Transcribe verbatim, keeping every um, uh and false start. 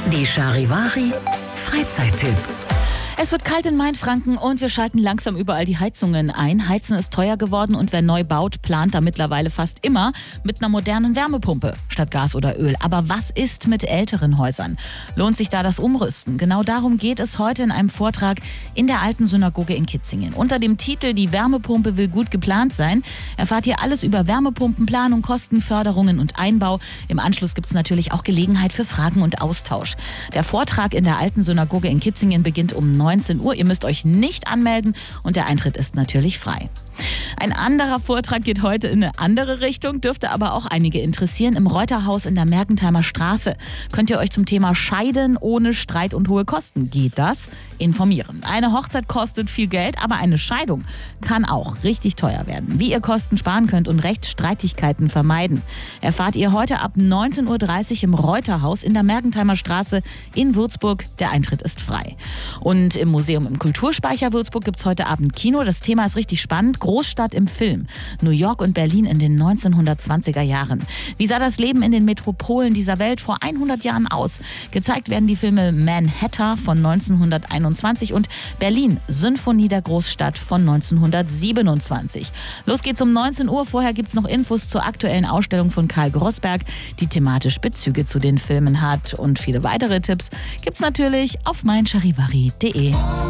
Die Charivari Freizeittipps. Es wird kalt in Mainfranken und wir schalten langsam überall die Heizungen ein. Heizen ist teuer geworden und wer neu baut, plant da mittlerweile fast immer mit einer modernen Wärmepumpe statt Gas oder Öl. Aber was ist mit älteren Häusern? Lohnt sich da das Umrüsten? Genau darum geht es heute in einem Vortrag in der Alten Synagoge in Kitzingen. Unter dem Titel "Die Wärmepumpe will gut geplant sein" erfahrt ihr alles über Wärmepumpenplanung, Kosten, Förderungen und Einbau. Im Anschluss gibt es natürlich auch Gelegenheit für Fragen und Austausch. Der Vortrag in der Alten Synagoge in Kitzingen beginnt um neunzehn Uhr. Ihr müsst euch nicht anmelden und der Eintritt ist natürlich frei. Ein anderer Vortrag geht heute in eine andere Richtung, dürfte aber auch einige interessieren. Im Reuterhaus in der Mergentheimer Straße könnt ihr euch zum Thema Scheiden ohne Streit und hohe Kosten, geht das, informieren. Eine Hochzeit kostet viel Geld, aber eine Scheidung kann auch richtig teuer werden. Wie ihr Kosten sparen könnt und Rechtsstreitigkeiten vermeiden, erfahrt ihr heute ab neunzehn Uhr dreißig im Reuterhaus in der Mergentheimer Straße in Würzburg. Der Eintritt ist frei. Und im Museum im Kulturspeicher Würzburg gibt es heute Abend Kino. Das Thema ist richtig spannend. Großstadt im Film. New York und Berlin in den neunzehnhundertzwanziger Jahren. Wie sah das Leben in den Metropolen dieser Welt vor hundert Jahren aus? Gezeigt werden die Filme Manhattan von neunzehnhunderteinundzwanzig und Berlin, Symphonie der Großstadt von neunzehnhundertsiebenundzwanzig. Los geht's um neunzehn Uhr. Vorher gibt's noch Infos zur aktuellen Ausstellung von Karl Grossberg, die thematisch Bezüge zu den Filmen hat. Und viele weitere Tipps gibt's natürlich auf mein charivari punkt de.